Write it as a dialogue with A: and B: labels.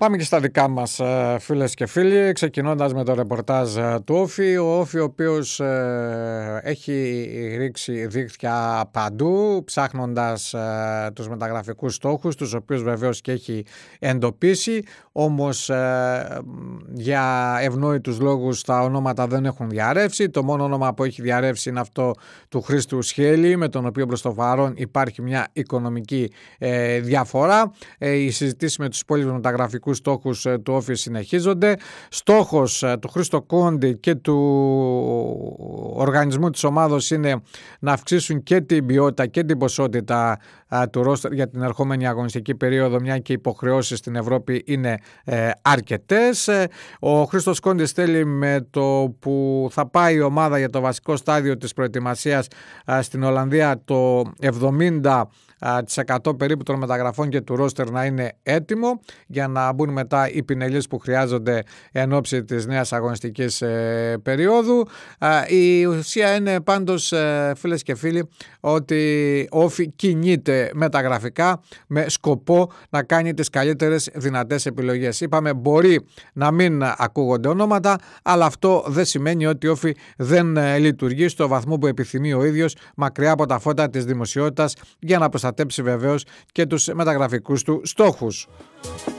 A: Πάμε και στα δικά μας φίλες και φίλοι, ξεκινώντας με το ρεπορτάζ του Όφη. Ο Όφη, ο οποίος έχει ρίξει δίχτυα παντού, ψάχνοντας τους μεταγραφικούς στόχους, τους οποίους βεβαίως και έχει εντοπίσει, όμως για ευνόητους λόγους τα ονόματα δεν έχουν διαρρεύσει. Το μόνο όνομα που έχει διαρρεύσει είναι αυτό του Χρήστου Σχέλη, με τον οποίο προς το παρόν υπάρχει μια οικονομική διαφορά. Οι συζητήσεις με τους υπόλοιπους μεταγραφικούς στόχους του Όφη συνεχίζονται. Στόχος του Χρήστο Κόντι και του οργανισμού της ομάδος είναι να αυξήσουν και την ποιότητα και την ποσότητα του ρόστερ για την ερχόμενη αγωνιστική περίοδο, μια και οι υποχρεώσεις στην Ευρώπη είναι αρκετές. Ο Χρήστος Κόντις θέλει, με το που θα πάει η ομάδα για το βασικό στάδιο της προετοιμασίας στην Ολλανδία, το 70% περίπου των μεταγραφών και του ρόστερ να είναι έτοιμο για να μπουν μετά οι πινελιές που χρειάζονται εν ώψη της νέας αγωνιστικής περίοδου. Η ουσία είναι πάντως, φίλες και φίλοι, ότι ο Όφη κινείται μεταγραφικά με σκοπό να κάνει τις καλύτερες δυνατές επιλογές. Είπαμε, μπορεί να μην ακούγονται ονόματα, αλλά αυτό δεν σημαίνει ότι ο Όφη δεν λειτουργεί στο βαθμό που επιθυμεί ο ίδιος, μακριά από τα φώτα της δημοσιότητας, για να προστατέψει βεβαίως και τους μεταγραφικούς του στόχους.